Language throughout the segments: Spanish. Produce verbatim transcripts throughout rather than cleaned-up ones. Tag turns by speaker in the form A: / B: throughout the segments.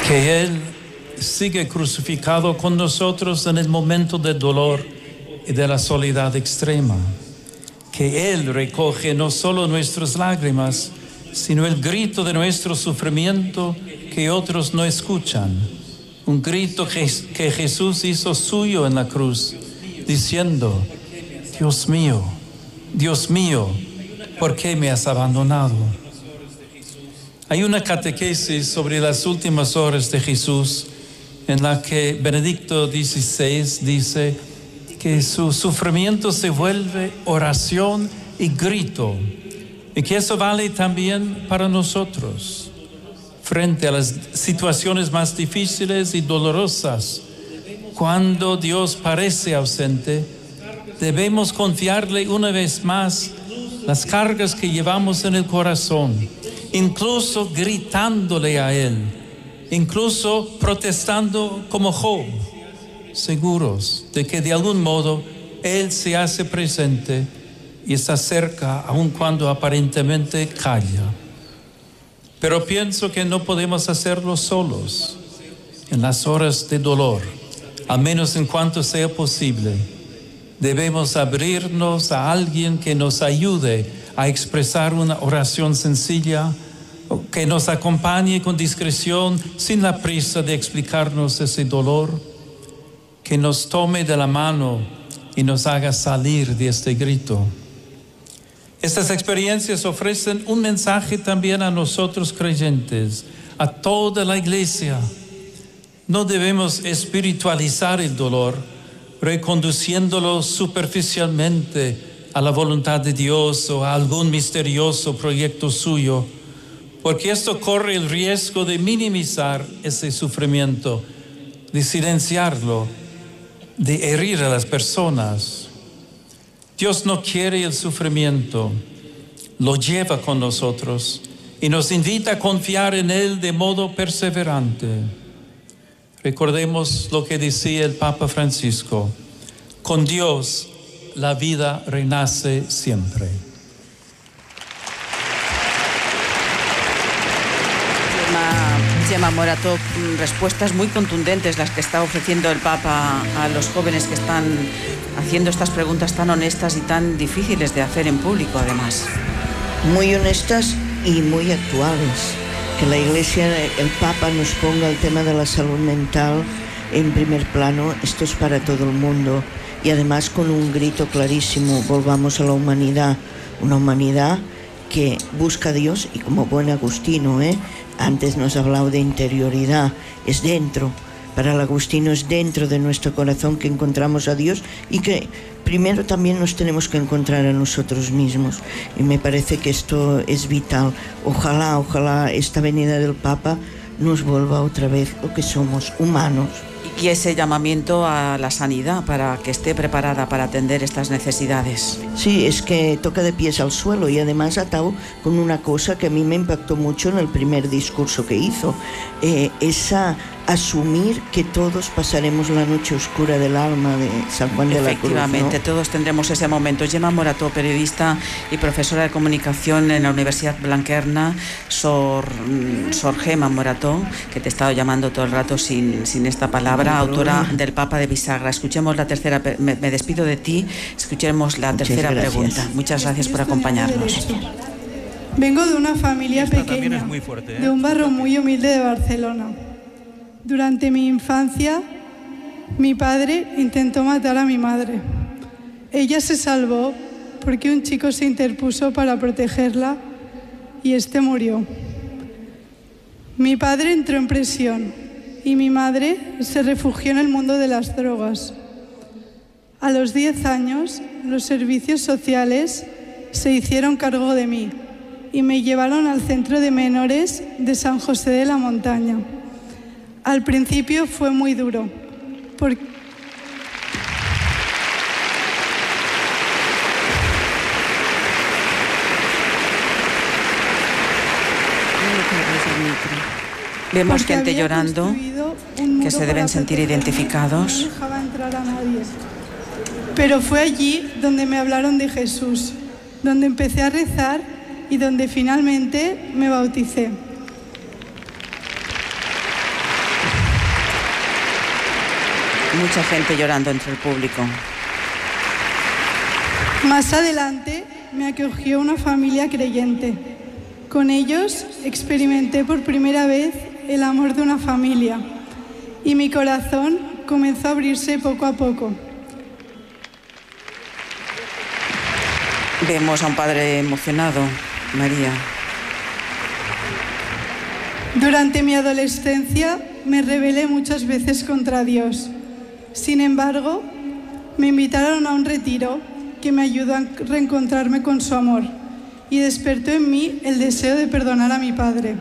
A: que Él sigue crucificado con nosotros en el momento del dolor y de la soledad extrema, que Él recoge no solo nuestras lágrimas, sino el grito de nuestro sufrimiento que otros no escuchan, un grito que, que Jesús hizo suyo en la cruz, diciendo: Dios mío, Dios mío, ¿por qué me has abandonado? Hay una catequesis sobre las últimas horas de Jesús en la que Benedicto dieciséis dice que su sufrimiento se vuelve oración y grito, y que eso vale también para nosotros. Frente a las situaciones más difíciles y dolorosas, cuando Dios parece ausente, debemos confiarle una vez más las cargas que llevamos en el corazón, incluso gritándole a Él, incluso protestando como Job, seguros de que de algún modo Él se hace presente y está cerca, aun cuando aparentemente calla. Pero pienso que no podemos hacerlo solos en las horas de dolor, al menos en cuanto sea posible. Debemos abrirnos a alguien que nos ayude a expresar una oración sencilla, que nos acompañe con discreción, sin la prisa de explicarnos ese dolor, que nos tome de la mano y nos haga salir de este grito. Estas experiencias ofrecen un mensaje también a nosotros creyentes, a toda la iglesia. No debemos espiritualizar el dolor, reconduciéndolo superficialmente a la voluntad de Dios o a algún misterioso proyecto suyo, porque esto corre el riesgo de minimizar ese sufrimiento, de silenciarlo, de herir a las personas. Dios no quiere el sufrimiento, lo lleva con nosotros y nos invita a confiar en Él de modo perseverante. Recordemos lo que decía el Papa Francisco: con Dios la vida renace siempre.
B: Gemma Morató, respuestas muy contundentes las que está ofreciendo el Papa a los jóvenes que están haciendo estas preguntas tan honestas y tan difíciles de hacer en público, además.
C: Muy honestas y muy actuales. Que la Iglesia, el Papa nos ponga el tema de la salud mental en primer plano. Esto es para todo el mundo, y además con un grito clarísimo: volvamos a la humanidad, una humanidad que busca a Dios, y como buen agustino, ¿eh? Antes nos ha hablado de interioridad, es dentro. Para el agustino es dentro de nuestro corazón que encontramos a Dios, y que primero también nos tenemos que encontrar a nosotros mismos. Y me parece que esto es vital. Ojalá, ojalá esta venida del Papa nos vuelva otra vez lo que somos, humanos.
B: Y ese llamamiento a la sanidad para que esté preparada para atender estas necesidades.
C: Sí, es que toca de pies al suelo, y además atado con una cosa que a mí me impactó mucho en el primer discurso que hizo, eh, esa asumir que todos pasaremos la noche oscura del alma de San Juan de la Cruz.
B: Efectivamente, ¿no? Todos tendremos ese momento. Gemma Morató, periodista y profesora de comunicación en la Universidad Blanquerna. Sor, Sor Gemma Morató, que te he estado llamando todo el rato sin, sin esta palabra, autora del Papa de Bisagra. Escuchemos la tercera, me, me despido de ti, escuchemos la
C: Muchas
B: tercera
C: gracias.
B: pregunta. Muchas gracias por acompañarnos.
D: Vengo de una familia pequeña,
A: muy fuerte, ¿eh?
D: de un barrio muy humilde de Barcelona. Durante mi infancia, mi padre intentó matar a mi madre. Ella se salvó porque un chico se interpuso para protegerla y este murió. Mi padre entró en prisión y mi madre se refugió en el mundo de las drogas. A los diez años, los servicios sociales se hicieron cargo de mí y me llevaron al centro de menores de San José de la Montaña. Al principio fue muy duro, porque
B: Vemos gente llorando, que se deben sentir identificados.
D: No dejaba entrar a nadie. Pero fue allí donde me hablaron de Jesús, donde empecé a rezar y donde finalmente me bauticé.
B: Mucha gente llorando entre el público.
D: Más adelante me acogió una familia creyente. Con ellos experimenté por primera vez el amor de una familia y mi corazón comenzó a abrirse poco a poco.
B: Vemos a un padre emocionado, María.
D: Durante mi adolescencia me rebelé muchas veces contra Dios. Sin embargo, me invitaron a un retiro que me ayudó a reencontrarme con su amor y despertó en mí el deseo de perdonar a mi padre.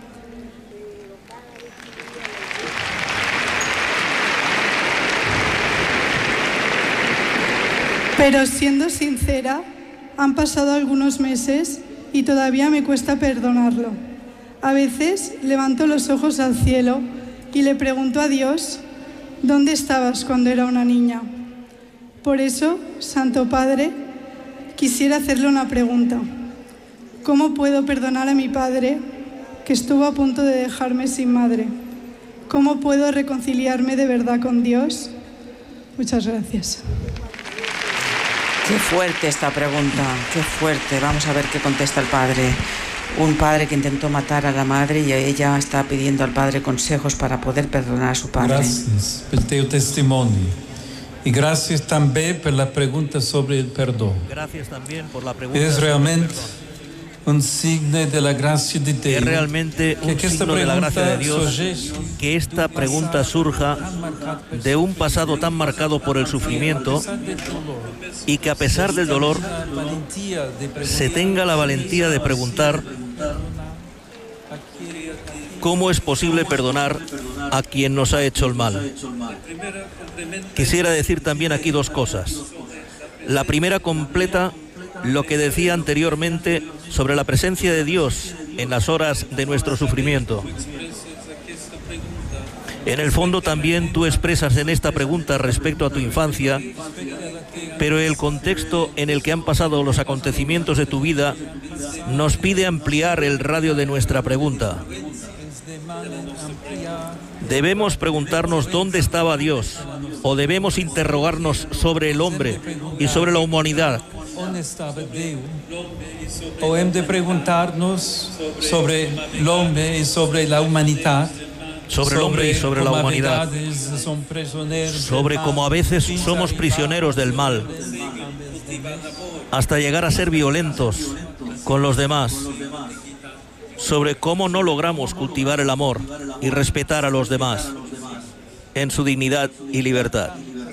D: Pero siendo sincera, han pasado algunos meses y todavía me cuesta perdonarlo. A veces levanto los ojos al cielo y le pregunto a Dios, ¿dónde estabas cuando era una niña? Por eso, Santo Padre, quisiera hacerle una pregunta. ¿Cómo puedo perdonar a mi padre que estuvo a punto de dejarme sin madre? ¿Cómo puedo reconciliarme de verdad con Dios? Muchas gracias.
B: Qué fuerte esta pregunta, qué fuerte. Vamos a ver qué contesta el padre. Un padre que intentó matar a la madre y ella está pidiendo al padre consejos para poder perdonar a su padre.
A: Gracias por tu testimonio. Y gracias también por la pregunta sobre el perdón.
E: Gracias también por la pregunta.
A: Es realmente
E: un
A: signo de la gracia de Dios.
E: Es realmente un
A: que
E: signo de la gracia de Dios que esta pregunta surja de un pasado tan marcado por el sufrimiento y que a pesar del dolor se tenga la valentía de preguntar cómo es posible perdonar a quien nos ha hecho el mal. Quisiera decir también aquí dos cosas. La primera completa lo que decía anteriormente sobre la presencia de Dios en las horas de nuestro sufrimiento. En el fondo también tú expresas en esta pregunta respecto a tu infancia, pero el contexto en el que han pasado los acontecimientos de tu vida nos pide ampliar el radio de nuestra pregunta. Debemos preguntarnos dónde estaba Dios, o debemos interrogarnos sobre el hombre y sobre la humanidad.
A: O hemos de preguntarnos sobre el hombre y sobre la humanidad.
E: Sobre el hombre y sobre la humanidad. Sobre cómo a veces somos prisioneros del mal, hasta llegar a ser violentos con los demás. Sobre cómo no logramos cultivar el amor y respetar a los demás en su dignidad y libertad.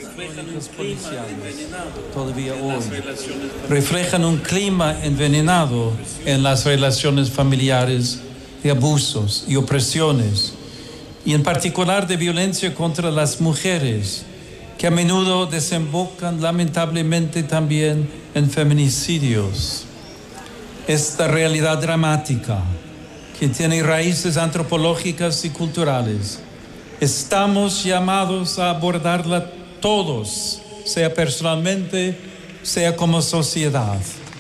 A: Todavía hoy reflejan un clima envenenado en las relaciones familiares de abusos y opresiones, y en particular de violencia contra las mujeres, que a menudo desembocan lamentablemente también en feminicidios. Esta realidad dramática, que tiene raíces antropológicas y culturales, estamos llamados a abordarla todos, sea personalmente, sea como sociedad.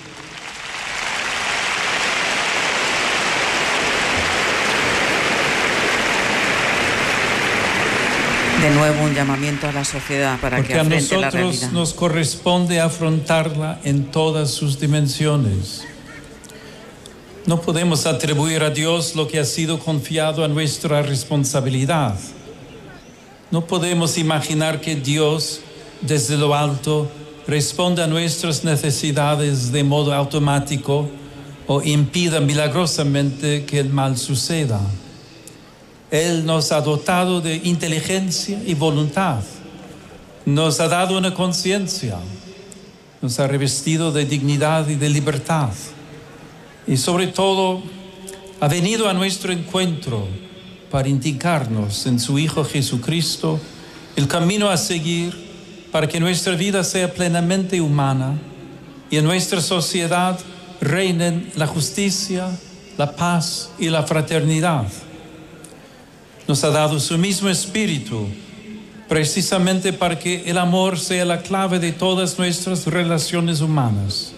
B: De nuevo un llamamiento a la sociedad para
A: Porque
B: que afronte la realidad.
A: a nosotros nos corresponde afrontarla en todas sus dimensiones. No podemos atribuir a Dios lo que ha sido confiado a nuestra responsabilidad. No podemos imaginar que Dios, desde lo alto, responda a nuestras necesidades de modo automático o impida milagrosamente que el mal suceda. Él nos ha dotado de inteligencia y voluntad. Nos ha dado una conciencia. Nos ha revestido de dignidad y de libertad. Y sobre todo, ha venido a nuestro encuentro para indicarnos en su Hijo Jesucristo el camino a seguir para que nuestra vida sea plenamente humana y en nuestra sociedad reinen la justicia, la paz y la fraternidad. Nos ha dado su mismo espíritu precisamente para que el amor sea la clave de todas nuestras relaciones humanas.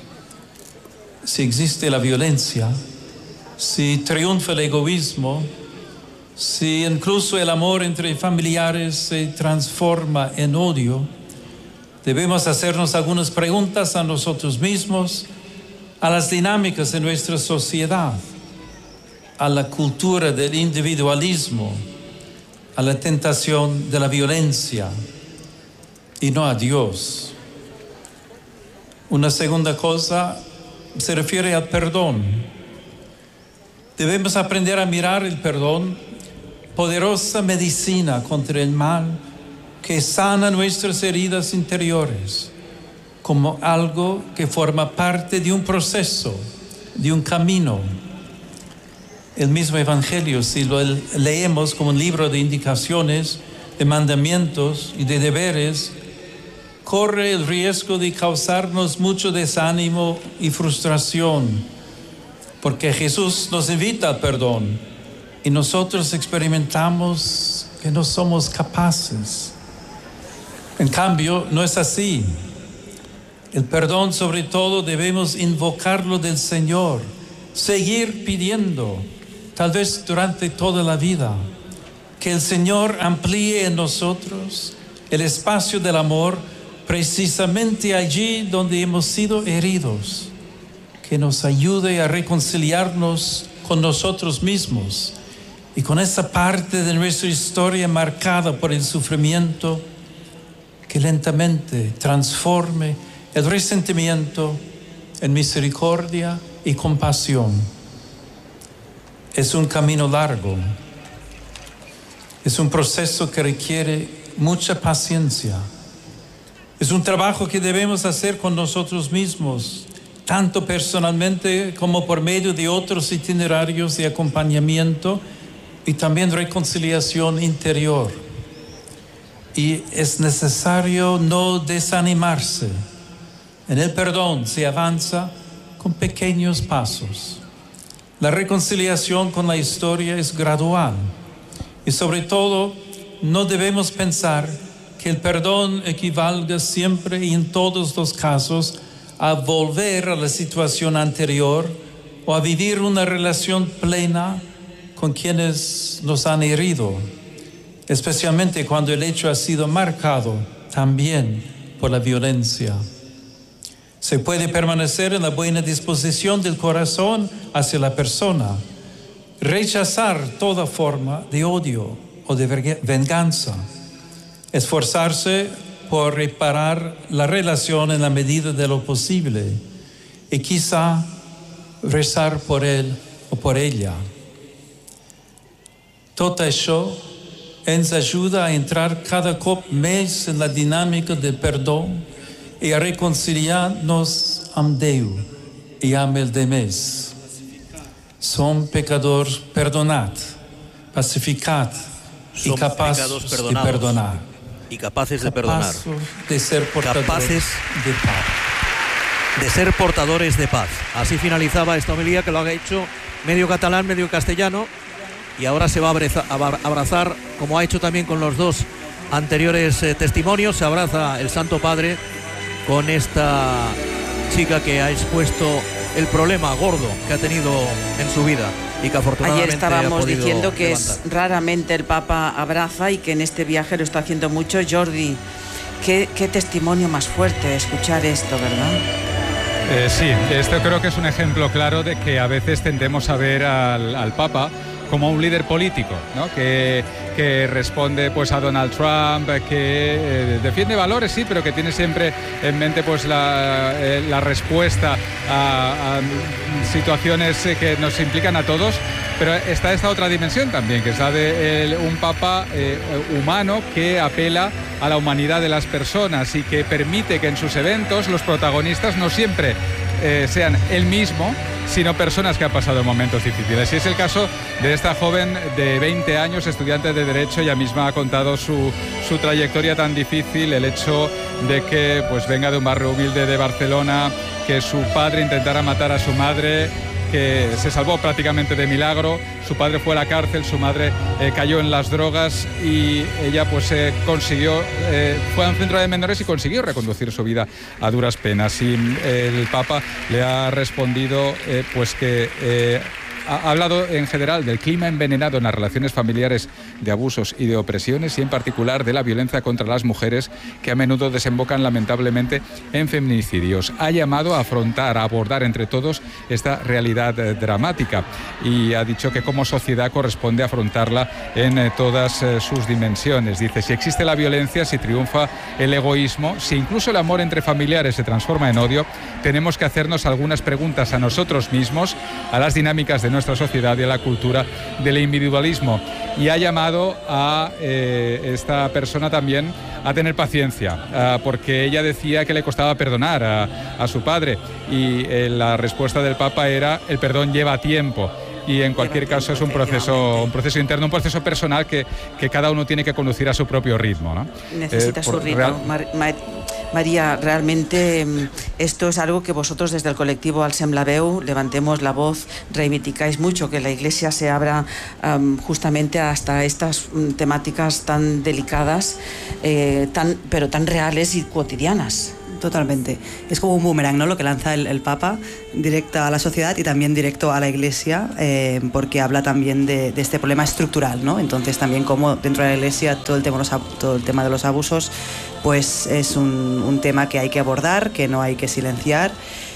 A: Si existe la violencia, si triunfa el egoísmo, Si incluso el amor entre familiares se transforma en odio, debemos hacernos algunas preguntas a nosotros mismos, a las dinámicas de nuestra sociedad, a la cultura del individualismo, a la tentación de la violencia y no a Dios. Una segunda cosa se refiere al perdón. Debemos aprender a mirar el perdón, poderosa medicina contra el mal que sana nuestras heridas interiores, como algo que forma parte de un proceso, de un camino. El mismo Evangelio, si lo leemos como un libro de indicaciones, de mandamientos y de deberes, corre el riesgo de causarnos mucho desánimo y frustración, porque Jesús nos invita al perdón y nosotros experimentamos que no somos capaces. En cambio, no es así. El perdón, sobre todo, debemos invocarlo del Señor, seguir pidiendo, tal vez durante toda la vida, que el Señor amplíe en nosotros el espacio del amor precisamente allí donde hemos sido heridos, que nos ayude a reconciliarnos con nosotros mismos y con esa parte de nuestra historia marcada por el sufrimiento, que lentamente transforme el resentimiento en misericordia y compasión. Es un camino largo, es un proceso que requiere mucha paciencia, es un trabajo que debemos hacer con nosotros mismos, tanto personalmente como por medio de otros itinerarios de acompañamiento y también reconciliación interior. Y es necesario no desanimarse. En el perdón se avanza con pequeños pasos. La reconciliación con la historia es gradual y sobre todo no debemos pensar que el perdón equivalga siempre y en todos los casos a volver a la situación anterior o a vivir una relación plena con quienes nos han herido, especialmente cuando el hecho ha sido marcado también por la violencia. Se puede permanecer en la buena disposición del corazón hacia la persona, rechazar toda forma de odio o de venganza, esforzarse por reparar la relación en la medida de lo posible y quizá rezar por él o por ella. Tot això ens ajuda a entrar cada cop més en la dinàmica del perdó i a reconciliar-nos amb Déu i amb el demés. Som pecadors perdonats, pacificats i capaços de perdonar.
E: Y capaces de perdonar.
A: De ser portadores
E: capaces
A: de paz.
E: De ser portadores de paz. Así finalizaba esta homilía, que lo ha hecho medio catalán, medio castellano, y ahora se va a abrazar, como ha hecho también con los dos anteriores eh, testimonios, se abraza el Santo Padre con esta chica que ha expuesto el problema gordo que ha tenido en su vida y que afortunadamente
B: ayer estábamos
E: ha
B: diciendo que
E: levantar.
B: Es raramente el Papa abraza y que en este viaje lo está haciendo mucho. Jordi, qué, qué testimonio más fuerte escuchar esto, ¿verdad?
F: Eh, sí, esto creo que es un ejemplo claro de que a veces tendemos a ver al, al Papa como un líder político, ¿no? que, que responde pues a Donald Trump, que eh, defiende valores, sí, pero que tiene siempre en mente pues la, eh, la respuesta a, a situaciones que nos implican a todos. Pero está esta otra dimensión también, que es la de el, un papa eh, humano que apela a la humanidad de las personas y que permite que en sus eventos los protagonistas no siempre eh, sean él mismo, sino personas que han pasado momentos difíciles. Y es el caso de esta joven de veinte años, estudiante de Derecho. Ella misma ha contado su, su trayectoria tan difícil, el hecho de que pues, venga de un barrio humilde de Barcelona, que su padre intentara matar a su madre, que se salvó prácticamente de milagro. Su padre fue a la cárcel, su madre eh, cayó en las drogas y ella pues eh, consiguió, eh, fue a un centro de menores y consiguió reconducir su vida a duras penas. Y eh, el Papa le ha respondido eh, pues que eh, ha hablado en general del clima envenenado en las relaciones familiares, de abusos y de opresiones, y en particular de la violencia contra las mujeres, que a menudo desembocan lamentablemente en feminicidios. Ha llamado a afrontar, a abordar entre todos esta realidad eh, dramática, y ha dicho que como sociedad corresponde afrontarla en eh, todas eh, sus dimensiones. Dice, si existe la violencia, si triunfa el egoísmo, si incluso el amor entre familiares se transforma en odio, tenemos que hacernos algunas preguntas a nosotros mismos, a las dinámicas de nuestra sociedad y a la cultura del individualismo. Y ha llamado a eh, esta persona también a tener paciencia, uh, porque ella decía que le costaba perdonar a, a su padre, y eh, la respuesta del Papa era: el perdón lleva tiempo. Y en cualquier caso es un proceso, un proceso interno, un proceso personal que, que cada uno tiene que conducir a su propio ritmo, ¿no?
B: Necesita eh, su ritmo. Real... Mar, Mar, María, realmente esto es algo que vosotros desde el colectivo Alcem la Veu, Levantemos la Voz, reivindicáis mucho, que la Iglesia se abra um, justamente hasta estas um, temáticas tan delicadas, eh, tan, pero tan reales y cotidianas.
G: Totalmente. Es como un boomerang, ¿no?, lo que lanza el, el Papa, directo a la sociedad y también directo a la Iglesia, eh, porque habla también de, de este problema estructural, ¿no? Entonces también como dentro de la Iglesia todo el tema, los, todo el tema de los abusos pues es un, un tema que hay que abordar, que no hay que silenciar.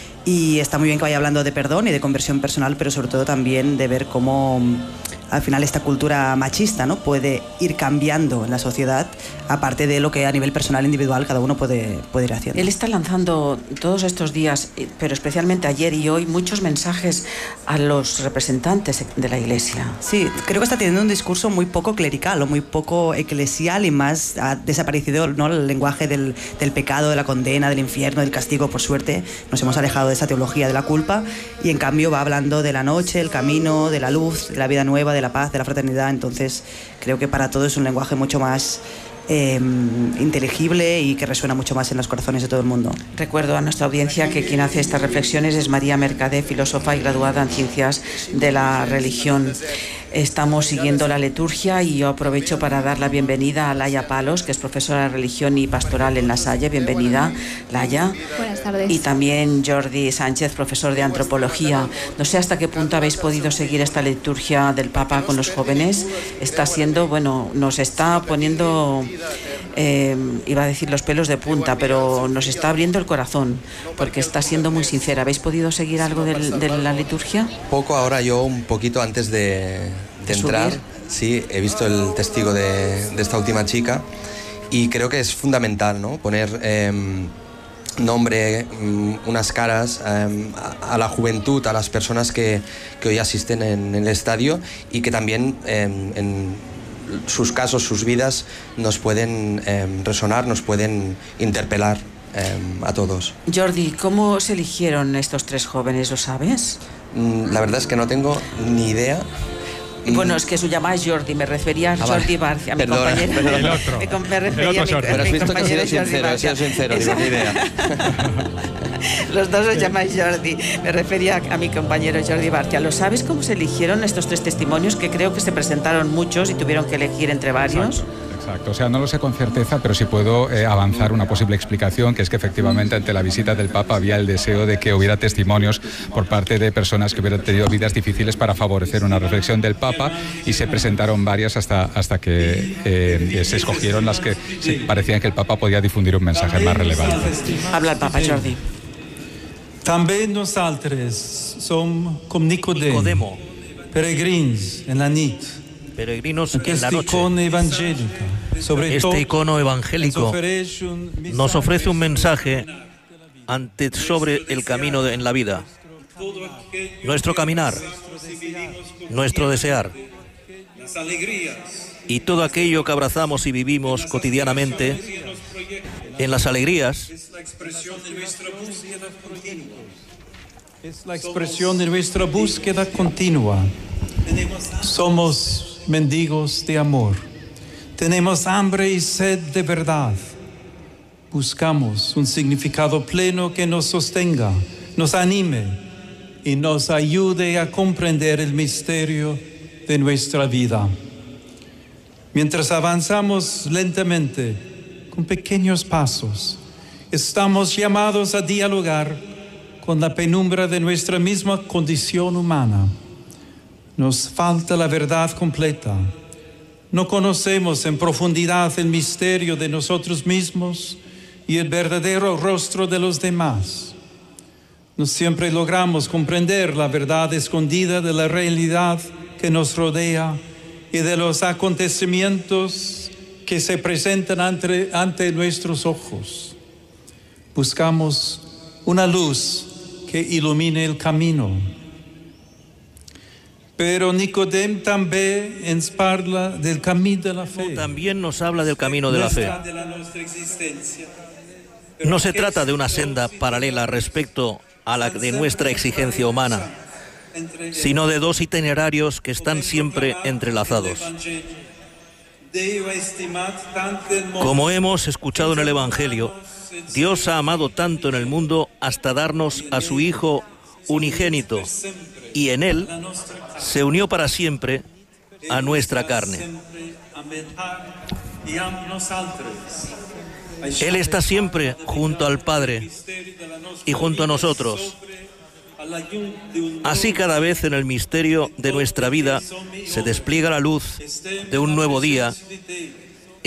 G: Y está muy bien que vaya hablando de perdón y de conversión personal, pero sobre todo también de ver cómo al final esta cultura machista, ¿no?, puede ir cambiando en la sociedad, aparte de lo que a nivel personal, individual, cada uno puede, puede ir haciendo.
B: Él está lanzando todos estos días, pero especialmente ayer y hoy, muchos mensajes a los representantes de la Iglesia.
G: Sí, creo que está teniendo un discurso muy poco clerical o muy poco eclesial, y más ha desaparecido, ¿no?, el lenguaje del, del pecado, de la condena, del infierno, del castigo. Por suerte nos hemos alejado de esa teología de la culpa, y en cambio va hablando de la noche, el camino, de la luz, de la vida nueva, de la paz, de la fraternidad. Entonces creo que para todos es un lenguaje mucho más eh, inteligible y que resuena mucho más en los corazones de todo el mundo.
B: Recuerdo a nuestra audiencia que quien hace estas reflexiones es María Mercadé, filósofa y graduada en Ciencias de la Religión. Estamos siguiendo la liturgia y yo aprovecho para dar la bienvenida a Laia Palos, que es profesora de religión y pastoral en La Salle. Bienvenida, Laia.
H: Buenas tardes.
B: Y también Jordi Sánchez, profesor de antropología. No sé hasta qué punto habéis podido seguir esta liturgia del Papa con los jóvenes. Está siendo, bueno, nos está poniendo, eh, iba a decir los pelos de punta, pero nos está abriendo el corazón, porque está siendo muy sincera. ¿Habéis podido seguir algo del, de la liturgia?
I: Poco, ahora yo un poquito antes de... de entrar, sí, he visto el testigo de, de esta última chica, y creo que es fundamental, ¿no?, poner eh, nombre, unas caras eh, a, a la juventud, a las personas que, que hoy asisten en, en el estadio, y que también eh, en sus casos, sus vidas nos pueden eh, resonar, nos pueden interpelar eh, a todos.
B: Jordi, ¿cómo se eligieron estos tres jóvenes? ¿Lo sabes?
I: La verdad es que no tengo ni idea.
B: Bueno, es que su llamada es Jordi, me refería a ah, Jordi Barcia, a mi
I: perdona,
B: compañero.
I: Perdona.
F: El otro.
B: Me, me refería
F: el otro
B: a mi,
I: Pero has visto que he sido
B: Jordi
I: sincero, he sido sincero, digo, ni idea.
B: Los dos os llamáis Jordi. Me refería a mi compañero Jordi Barcia. ¿Lo sabes cómo se eligieron estos tres testimonios? Que creo que se presentaron muchos y tuvieron que elegir entre varios.
F: Exacto. Exacto, o sea, no lo sé con certeza, pero sí puedo eh, avanzar una posible explicación, que es que efectivamente ante la visita del Papa había el deseo de que hubiera testimonios por parte de personas que hubieran tenido vidas difíciles para favorecer una reflexión del Papa, y se presentaron varias hasta, hasta que eh, se escogieron las que sí, parecían que el Papa podía difundir un mensaje más relevante.
B: Habla el Papa, Jordi.
A: También nosaltres som com Nicodemo, peregrins en la nit.
E: Peregrinos en la noche.
A: Sobre
E: este icono evangélico nos ofrece un mensaje ante, sobre el camino de, en la vida, nuestro caminar, nuestro desear y todo aquello que abrazamos y vivimos cotidianamente. En las alegrías
A: es la expresión de nuestra búsqueda continua. Somos mendigos de amor. Tenemos hambre y sed de verdad. Buscamos un significado pleno que nos sostenga, nos anime y nos ayude a comprender el misterio de nuestra vida. Mientras avanzamos lentamente, con pequeños pasos, estamos llamados a dialogar con la penumbra de nuestra misma condición humana, Nos falta la verdad completa. No conocemos en profundidad el misterio de nosotros mismos y el verdadero rostro de los demás. No siempre logramos comprender la verdad escondida de la realidad que nos rodea y de los acontecimientos que se presentan ante, ante nuestros ojos. Buscamos una luz que ilumine el camino. Pero Nicodem también ens parla del camino de la fe.
E: También nos habla del camino de la fe. No se trata de una senda paralela respecto a la de nuestra exigencia humana, sino de dos itinerarios que están siempre entrelazados. Como hemos escuchado en el Evangelio, Dios ha amado tanto en el mundo hasta darnos a su Hijo unigénito, y en Él se unió para siempre a nuestra carne. Él está siempre junto al Padre y junto a nosotros. Así, cada vez en el misterio de nuestra vida se despliega la luz de un nuevo día